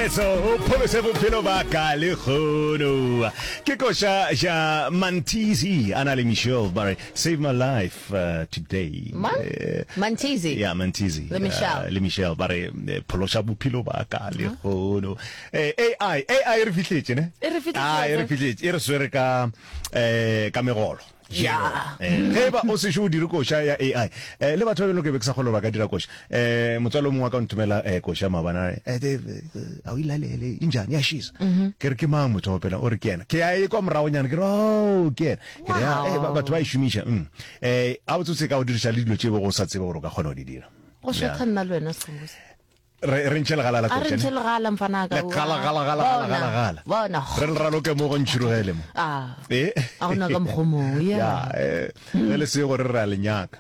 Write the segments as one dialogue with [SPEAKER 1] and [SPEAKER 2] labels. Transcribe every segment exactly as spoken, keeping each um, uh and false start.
[SPEAKER 1] Pholetso o pholosa bophelo ba ka le khono ke kosha ja Mantizi ana le Michelle Barry save my life uh, today
[SPEAKER 2] Man? Uh, Mantizi
[SPEAKER 1] yeah Mantizi
[SPEAKER 2] le Michelle
[SPEAKER 1] uh, le Michelle Barry pholosa bophelo ba ka le khono eh A I A I re fitletse ne ah re fitletse e re swere ka eh ka megolo
[SPEAKER 2] ya
[SPEAKER 1] eh ba o se jo dire kosha ya A I eh le batho ba beno ke be ke sa kholo ba ka dira kosha eh motswalo mongwe ka ntumela eh kosha mabana eh a o ilalele injani ya shisa ke re ke mang motho opela o re ke ena ke ya e kwa morao nyana ke re oh ke ke ya eh batho ba ishumisha eh a botse se ka o dirisa le dilo tse go sa tsebe gore ka khona o di dira
[SPEAKER 2] go shekhanna le wena Skhumbuzo
[SPEAKER 1] re re ntshela gala la kotse
[SPEAKER 2] re ntshela gala mfana ka
[SPEAKER 1] gala gala gala gala gala
[SPEAKER 2] bona
[SPEAKER 1] re re ralo ke mo go ntshirogele mo
[SPEAKER 2] ah
[SPEAKER 1] eh
[SPEAKER 2] a ona ka mkhomo ya
[SPEAKER 1] ya eh le se go re ra lenyaka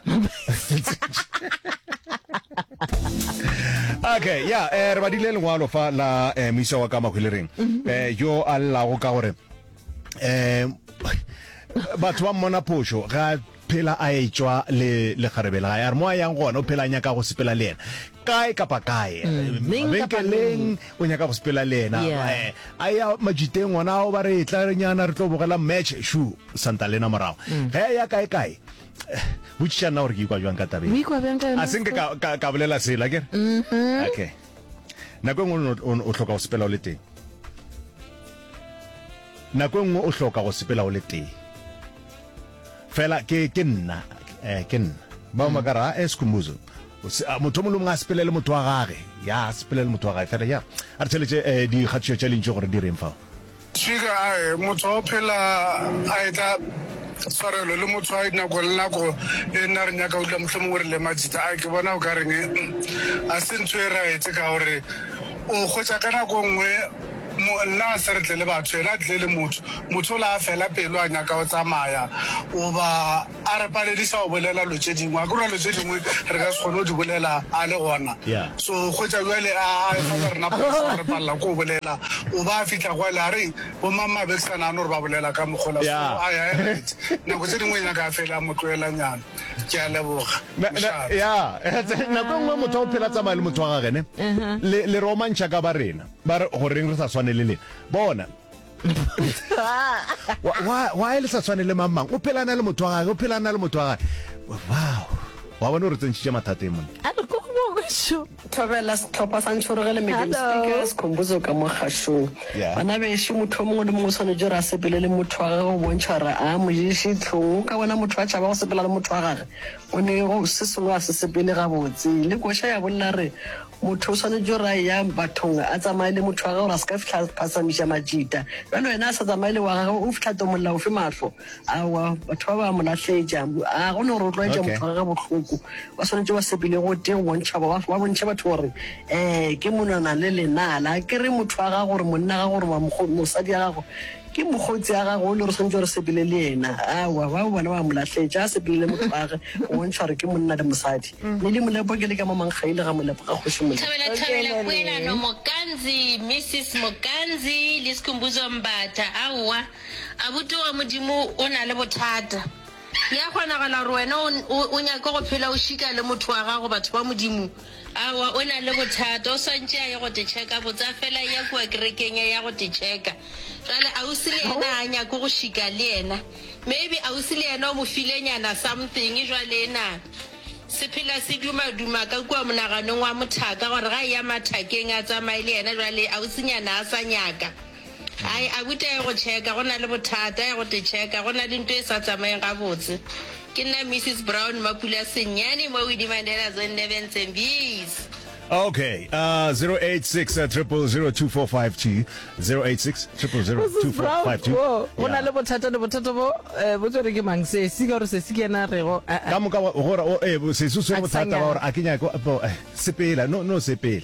[SPEAKER 1] okay ya eh re badile lengwalo fa la misa wa ka makhwelereng eh yo alla go ka gore eh batho ba mona posho ga phela a etswa le le kharebela ya re mo yang gona o phela nya ka go sepela le ena kae kapa kae benkeleng o nya ka go sepela le ena eh aya majiteng ngwana o ba re tla nyana re tlo bogela match shu Santa Lena morao he ya kae kae butsha na o re ke kwa jwang ka tabe a senke ka ka bolela sela ke okay nako ngwe o hloka go sepela o le teng nako ngwe o hloka go sepela o le teng fela ke ke nna eh ke nna ba magara a Skhumbuzo motho mo lo mga sepela le motho wa gage ya sepela le motho wa gage fela ya a re tshele di khatšo challenge gore di reng fa
[SPEAKER 3] tshiga a motho o phela a eta tshwarelo le motho a ina go lena go e nna re nyaka o dula mohlomong re le majita a ke bona o ka reng a sentse ra etse ka gore o khotsa kana go ngwe mo nna se re tle le batho ena tle le motho motho la fela pelo a nyaka o tsamaya o ba a re paledisa o bolela lo tse dingwe a go lo tse dingwe re ka se kgone di bolela a le gona so go tsa jwale a a re na ba re palla go bolela o ba fitla go la re bo mama be sana no re ba bolela ka mogola so a ya na go tse dingwe nyaka fela motloela nyana ke a leboga
[SPEAKER 1] ya na go ngwe motho o phela tsamaya le motho wa gage ne le le romantsha ka ba rena ba re go reng re sa swane le bona wa wa ile sa tshwane le mamang o phelana le motho wa gage o phelana le motho wa gage wow wa bona re tsentse mathate mo
[SPEAKER 2] a re go go sho
[SPEAKER 4] thobela setlhopha sa ntshorogele medium speaker Skhumbuzo ka mo khashong bana be shi motho mongwe le mongwe sone jora sepele le motho wa gage go bontsha ra a mo jishi tlhong ka bona motho wa tshaba go sepela le motho wa gage o ne go se sengwa se sepele ga botse le kosha ya bolla re motho sone jora ya bathong a tsamaile le motho wa gage o ra ska fitla phasamisha majita bana wena sa tsamaile wa gage o fitla to molla o fe mahlo a wa batho ba ba molatlheja a go no ro tloetsa motho wa gage botlhoko wa sone jo wa sepele go teng bontsha ba wa bontsha batho gore eh ke monana le lenala ke re motho wa gage gore monna ga gore wa mosadi ya gago ke mogotsi ya gago le re sentse re sepele le ena a wa ba bona ba molatlheja sepele le motho wa gage o ntshwa re ke monna le mosadi ne le molepo ke le ka mama kgaile ga molepo ga go shimola
[SPEAKER 5] Thabela thabela kwela no Mokanzi Missus Mokanzi le Skhumbuzo Mbatha awa abuto wa modimo o na le bothata ya khona gala re wena o nyaka go phela o shika le motho wa gago batho ba modimo awa o na le bothata o santse ya go te checka botsa fela ya kwa kerekeng ya go te checka jale a o se le ena a nyaka go shika le ena maybe a o se le ena o mo filenyana something jale ena sephela se duma duma ka kwa monaganong wa mothaka gore ga ya mathakeng a tsamaile ena jale a o senyana a sa nyaka ai a buta ya go checka gona le bothata ya go te checka gona le ntwe sa tsamaeng ga botse ke nna Missus Brown Mapula Senyane mo we demandela zone eleven Tsembis.
[SPEAKER 1] Okay, uh zero eight six triple zero two four five two zero eight six triple zero two four five two.
[SPEAKER 2] Ona le bothata le bothata bo eh bo tsore ke mang se se ka re se se kena re go
[SPEAKER 1] ka mo ka gore o eh se se se bothata ba gore a kenya go sepela no no sepela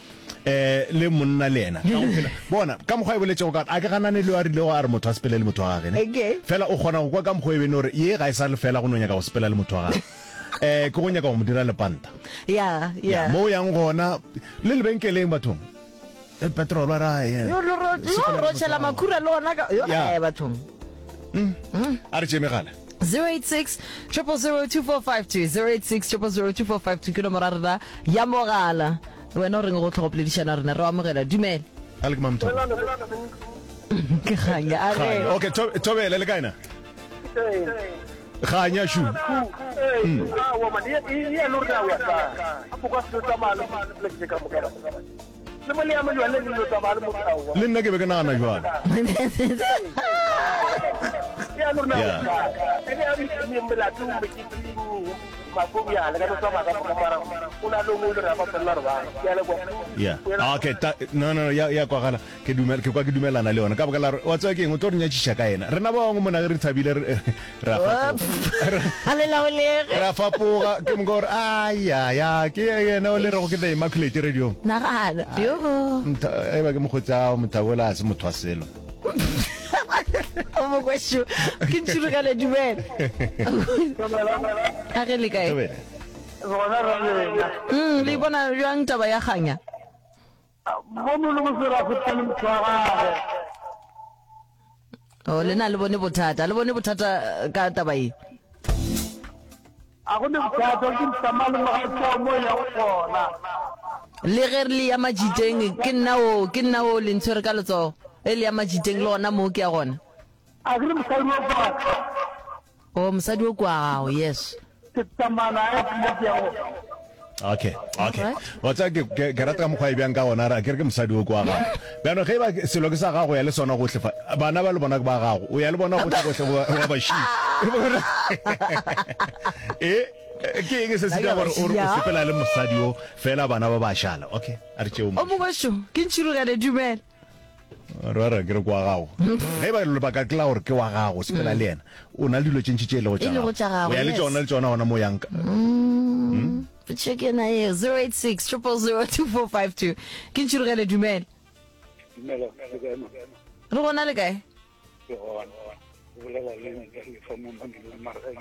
[SPEAKER 1] eh le monna lena ka go phela bona ka mogwa e boletse go ka a ke ganane le wa rile go a re motho a sepele le motho wa gage ne fela o gona go kwa ka mogwa e bene gore ye ga e sa le fela go nonya ka go sepela le motho wa gage eh go gonya ka go mo dira le panta
[SPEAKER 2] ya ya
[SPEAKER 1] mo yang gona le le benkeleng bathong e petrol wa ra ya
[SPEAKER 2] yo ro ro tshela makhura le ona ka yo eh bathong
[SPEAKER 1] mm a re tshemegala
[SPEAKER 2] zero eight six triple zero two four five two zero eight six triple zero two four five two ke no morara ya mogala wena o reng go tlhogopledišana rena re amogela dumela
[SPEAKER 1] a le ke mamto
[SPEAKER 2] ke ganya a re
[SPEAKER 1] okay Thobela le kaina Khanya shu
[SPEAKER 6] ah wa mani e e lo ra wa ka apo ka se ta malo le ke ka mo ka le mo le ama yo le lo ta malo mo ka wa
[SPEAKER 1] le nna ke be ke nagana jwang
[SPEAKER 6] ya lo na ka e ne a mi mi la tu me ki ma ko ya le ka no sama ka ko mara una lo mo le ra ba tsela ba ya le go
[SPEAKER 1] yeah okay no no ya ya kwa gana ke dumela ke kwa ke dumelana le yona ka ba la wa tswa ke ngo to nya tshisa ka ena rena ba ngo mona re thabile ra
[SPEAKER 2] ale la ole
[SPEAKER 1] ra fapoga ke mngor aya ya ke yena o le re go ke the immaculate radio
[SPEAKER 2] na ga yo
[SPEAKER 1] e ba ke mo khotsa o mothabola se mothwaselo
[SPEAKER 2] o mo kwesho ke ntshuru ka le dumela a re le kae
[SPEAKER 6] bona ra le
[SPEAKER 2] mm le bona jwang taba ya Khanya
[SPEAKER 6] mo mo lo se ra go tla mtswaga
[SPEAKER 2] o le na le bone bothata le bone bothata ka taba e
[SPEAKER 6] a go ne bothata ke tsamalo mo ga mo ya gona
[SPEAKER 2] le ge re le ya majiteng ke nna o ke nna o le ntshwere ka letso e le ya majiteng le ona mo ke ya gona
[SPEAKER 6] a re mo sa mo ba
[SPEAKER 2] o mosadi o kwa gago yes
[SPEAKER 6] ke tsamana e ke ya go
[SPEAKER 1] okay okay wa tsa ke ke rata ka mokgwa e bjang ka ona ra ke re ke mosadi o kwa gago bjano ge ba selo ke sa gago ya le sona go tlefa bana ba le bona ba gago o ya le bona go tla go tle wa ba shi eh ke eng se se ka gore o sepela le mosadi o fela bana ba ba shala okay a re tšeo
[SPEAKER 2] o mo kwesho ke ntshuru ka le dumela
[SPEAKER 1] rara ke re kwa gago ge ba le baka kla gore ke wa gago sepela le yena o na le dilo tšentši tše le go tša gago ya le tsona le tsona ona mo yanka
[SPEAKER 2] check in here zero eight six zero zero zero two four five two ke ntshuru ka le dumela
[SPEAKER 6] dumela
[SPEAKER 2] re gona le kae
[SPEAKER 6] ke gona o bolela le ke fa mo mamelo mara ke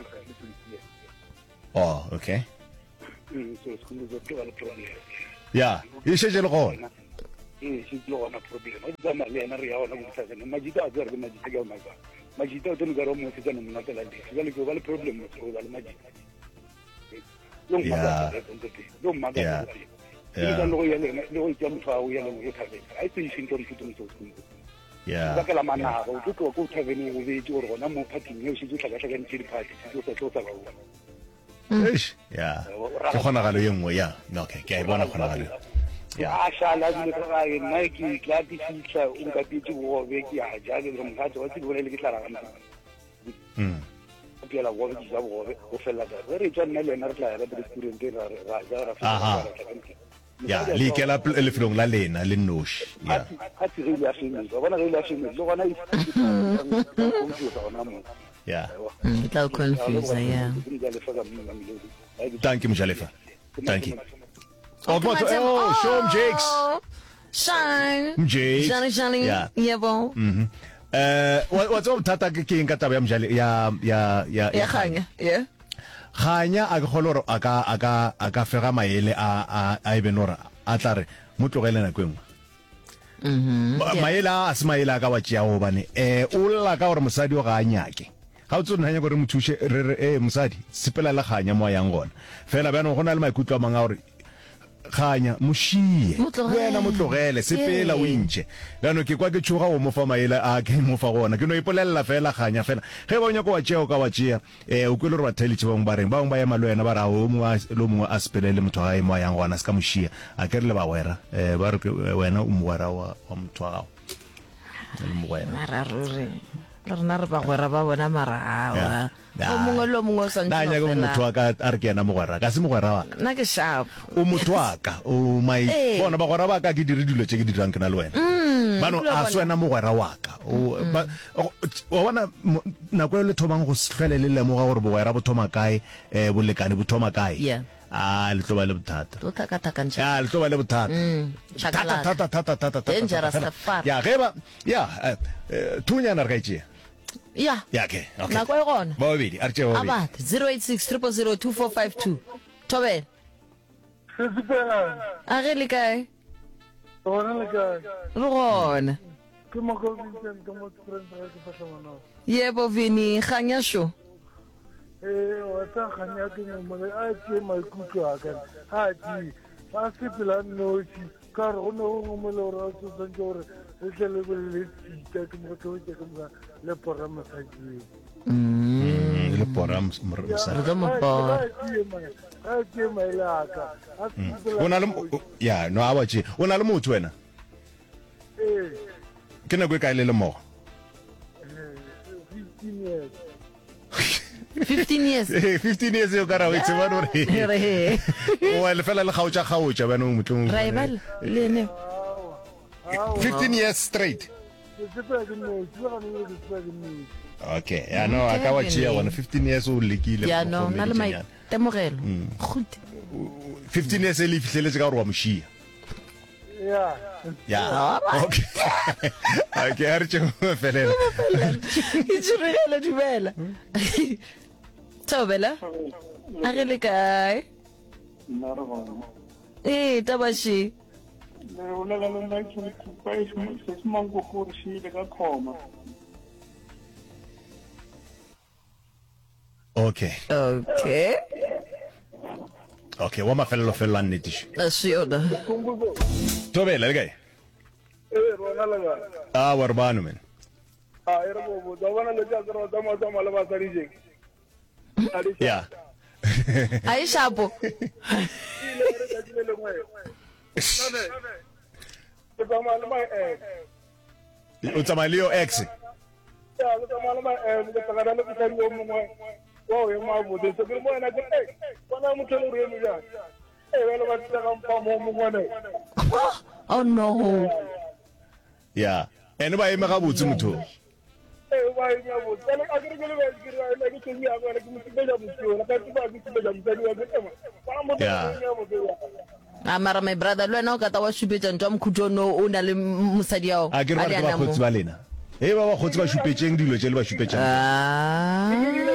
[SPEAKER 1] oh okay
[SPEAKER 6] so es como yo que va el problema
[SPEAKER 1] ya e šetše le gona
[SPEAKER 6] eh si lo gona problema o tsama le na re ya gona go tsaka ne majita a tsere ke majita ke ona ba majita o tsene ka ro mo se tsene mona tela di se le ke ba le problem o ba le majita lo
[SPEAKER 1] Yeah.
[SPEAKER 6] lo maga
[SPEAKER 1] Yeah.
[SPEAKER 6] ya ya lo ya le lo ya mo fa o ya le mo ka be ai se shinto re futu mo tsotsi
[SPEAKER 1] ya
[SPEAKER 6] ba ka la mana go go go thabeni go be tso gona mo party yo se tla ka ka ntse di party se tlo tlo tsa ba
[SPEAKER 1] eish ya ke kgonagalo ye nngwe ya okay ke a e bona kgonagalo ya
[SPEAKER 6] a shala di le ga e nna ke tla di fitla o nka pitse go be ke a ja le mo ga tso ke le ke tla ga nna
[SPEAKER 1] mm
[SPEAKER 6] ke la go di ja go go fela da re tswa nna le na re tla ya re restaurant ra ra ra
[SPEAKER 1] Aha. ya le ke la le filong la lena le noshi ya
[SPEAKER 6] ha ti re ya fini ba bona re ya fini lo gona e go tsa ona mo
[SPEAKER 1] ya
[SPEAKER 2] ke tla o confuse ya
[SPEAKER 1] thank you mjalefa thank you oh but oh show him Jakes
[SPEAKER 2] shine
[SPEAKER 1] Jakes
[SPEAKER 2] shine shine
[SPEAKER 1] Yeah.
[SPEAKER 2] yebo
[SPEAKER 1] mhm eh wa tso thata ke ke nka taba ya mjale ya ya ya
[SPEAKER 2] ya Khanya yeah
[SPEAKER 1] Khanya a ke goloro aka aka aka fega maele a a ibenora a tla re motlogele na kwengwe
[SPEAKER 2] mhm
[SPEAKER 1] maele a se maele a ka wa tšea go bane eh o lla ka gore mosadi o ga a nyake ga o tsone hanya gore mothushe re re eh mosadi sepela le Khanya mo yang gona fela bana go na le maikutlo a manga gore Khanya moshie wena motlogele sepela o intše bana ke kwa ke tshoga o mo fa maele a ke mo fa gona ke no ipolella fela Khanya fela ge ba nya go wa tšea ka wa tšea eh o kwele re ba theletse bang ba reng ba bang ba ya malwena ba ra o mo a lo mo a sepelele motho ga e mo yang gona se ka moshie a ke re le ba wera eh ba re wena o mo wera wa motho gago le mo wena
[SPEAKER 2] mara ruri le rena re ba gwera ba bona mara
[SPEAKER 1] Yeah.
[SPEAKER 2] a o mongwe lo mongwe o sa
[SPEAKER 1] na nya go motho wa ka a re ke ena mogwera ka se mogwera wa ka
[SPEAKER 2] nna ke sharp
[SPEAKER 1] o motho wa ka o mai
[SPEAKER 2] Eh.
[SPEAKER 1] bona ba gwera ba ka ke dire dilo tse ke di dirang ke na le wena bano a swena mogwera wa ka o ba- o- wa bona mo- nako e le thomang go hlwele le lemoga gore bogwera bo thoma kae eh bolekane bo thoma kae
[SPEAKER 2] Yeah.
[SPEAKER 1] a le tlo ba le bothata
[SPEAKER 2] to thakataka ntsha
[SPEAKER 1] ya le tlo ba le bothata
[SPEAKER 2] chakalaka.
[SPEAKER 1] Thata, thata, thata, thata, thata,
[SPEAKER 2] Dangerous
[SPEAKER 1] thata.
[SPEAKER 2] afar.
[SPEAKER 1] ya ge ba ya eh, eh, thunyana re ka itšea
[SPEAKER 2] ya
[SPEAKER 1] ya ke okay
[SPEAKER 2] nako e gona
[SPEAKER 1] ba bobedi a re tšea ba bobedi
[SPEAKER 2] abat zero eight six zero zero zero two four five two Thobela
[SPEAKER 6] se se pela
[SPEAKER 2] a ge le kae
[SPEAKER 6] bona le ka
[SPEAKER 2] re gona
[SPEAKER 6] ke mo go Vincent ke mo friend ra ke fa bona
[SPEAKER 2] yebo Vini Khanya sho
[SPEAKER 6] eh wa ta khanya ke mo mo a ke mai kutlo a ka ha ti fa se pela no chi
[SPEAKER 7] ka re go ne go mo le ora se tsantse gore re tle le le tita ke mo tlo ke mo le pora masaji
[SPEAKER 1] mm le pora
[SPEAKER 2] re do mo pora
[SPEAKER 7] a ke mai la ka
[SPEAKER 1] ona le ya no a batse ona le motho wena
[SPEAKER 7] eh
[SPEAKER 1] ke na go ka ile le mo
[SPEAKER 2] fifteen years
[SPEAKER 1] fifteen years yo ka ra o tseba no re o le fela le gautsa gautsa bana mo motlong
[SPEAKER 2] rival le ne
[SPEAKER 1] fifteen years straight okay ya no aka wa chia one fifteen years o lekile
[SPEAKER 2] ya no na le mai temogelo good
[SPEAKER 1] fifteen years e le fihleletse ka gore wa moshia
[SPEAKER 7] ya
[SPEAKER 1] ya okay okay a re tšeng felela
[SPEAKER 2] e tšhirela dumela Thobela a re le kae eh tabashi
[SPEAKER 1] okay
[SPEAKER 2] okay
[SPEAKER 1] okay wa mafelelo fela nnetish
[SPEAKER 2] a siona
[SPEAKER 1] Thobela le kae
[SPEAKER 7] eh rona la ga
[SPEAKER 1] ah warbano men
[SPEAKER 7] ah ere bo bo bona le tsa tsara tsa mo tsa mala ba sa rijeng
[SPEAKER 1] ya
[SPEAKER 2] ai shapo
[SPEAKER 1] o tsamaya le yo ex
[SPEAKER 2] oh no
[SPEAKER 1] ya ene ba eme ga botse motho
[SPEAKER 2] a mara my brother le wena o ka ta wa shupetsa ntwa mkhutsono o na le mosadi yao
[SPEAKER 1] a ke re ba khotsi ba lena e ba ba khotsi ba shupetseng dilo tse le ba shupetsang
[SPEAKER 2] ah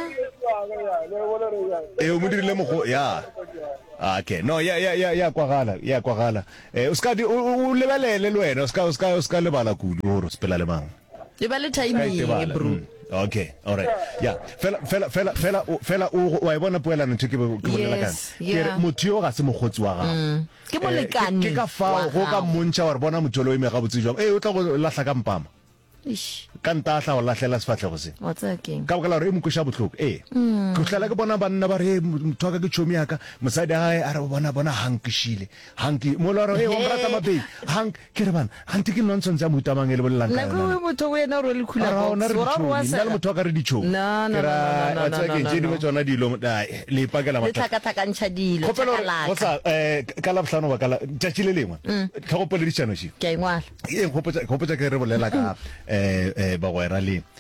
[SPEAKER 1] e o modiri le mogo ya okay no ya ya ya ya kwagala ya kwagala eh o ska di o lebelele le wena o ska o ska o ska le bala kudu hore spela le mang
[SPEAKER 2] le ba le timing bro
[SPEAKER 1] okay all right yeah fela fela fela fela fela o wa bona poela ntse ke ke bolela kana ke re motho yo ga se mogotsi wa gago
[SPEAKER 2] ke molekane
[SPEAKER 1] ke ka fa go ka montsha wa bona motho lo ime ga botse jwa eh o tla go lahla ka mpama
[SPEAKER 2] ish
[SPEAKER 1] ka ntahla o lahlela sefatlego se
[SPEAKER 2] what's again
[SPEAKER 1] ka bokala re mo kwisha botlhoko eh go hlela ke bona banna ba re motho ka ke chomi yaka mosadi a a re bona bona hankishile hanki mo lo re eh wa mrata mabe hank ke re bana hanti ke nonsense ya mutamang le bolelang
[SPEAKER 2] na go motho wena ro le khula go
[SPEAKER 1] sora wa sa le motho ka re dicho
[SPEAKER 2] no no no no
[SPEAKER 1] no ke ke dingwe tsona dilo le pakela
[SPEAKER 2] le tlaka tlakantšha dilo
[SPEAKER 1] go sa eh ka la bohlano ba kala tšatši le lengwe ka go poledišano shi
[SPEAKER 2] ke ngwala
[SPEAKER 1] e go potsa go potsa ke re bolela ka eh eh ba go era le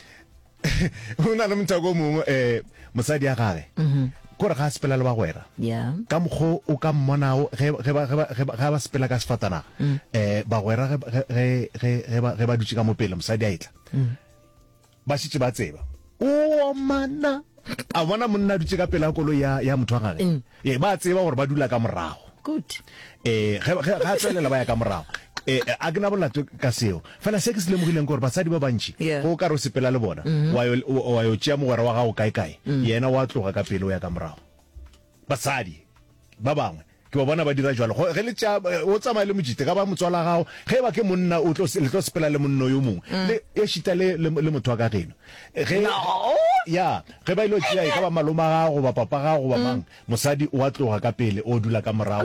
[SPEAKER 1] una le mtsago mo eh mosadi ya gage go re ga sepela le ba go era
[SPEAKER 2] ya
[SPEAKER 1] ka mgo o ka mmonao ge ge ba ga ba sepela ka sefatana eh ba go era ge ge ge ba ge ba dutse ka mopele mosadi a itla ba shitse ba tseba o mana a bona monna dutse ka pela kolo ya ya motho wa gage e ba tseba gore ba dula ka morago
[SPEAKER 2] good
[SPEAKER 1] eh ga ga tswelela ba ya ka morago eh a gna bola to ka seo fela se ke se lemogileng gore basadi ba bantši go ka ro sepela le bona wa yo wa yo tšea mogwera wa gago kae kae yena wa tloga ka pele o ya ka morago basadi ba bangwe ke ba bona ba dira jwalo ge le tša o tsamaya le mojite ka ba motswala gago ge ba ke monna o tlo le tlo sepela le monno yo mongwe le e shita le le motho ka geno ge ya ge ba ilo tšea e ka ba maloma gago ba papa gago ba mang mosadi o a tloga ka pele o dula ka morago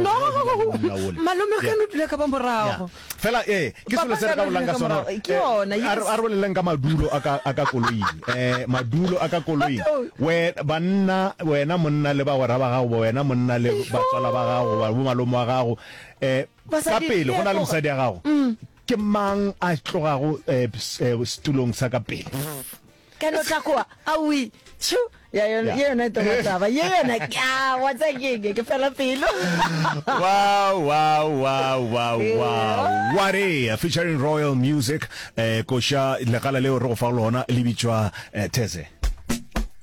[SPEAKER 2] malome ke no dula ka ba morago
[SPEAKER 1] fela eh ke selo se re ka bolanga sona
[SPEAKER 2] ke yona
[SPEAKER 1] a re boleleng ka madulo aka aka koloi eh madulo aka koloi we banna wena monna le ba gora ba gago wena monna le batswala ba gago ba bo malome wa gago eh ka pele go na le mosadi ya gago ke mang a tlogago stulong sa ka pele
[SPEAKER 2] ka no tla kwa a wi chu ya yona yona to mataba yona ka wa tsa ke ke fela pelo
[SPEAKER 1] wow wow wow wow wow Ware featuring Royal Music eh kosha le gala le ro fa lona le bitswa Teze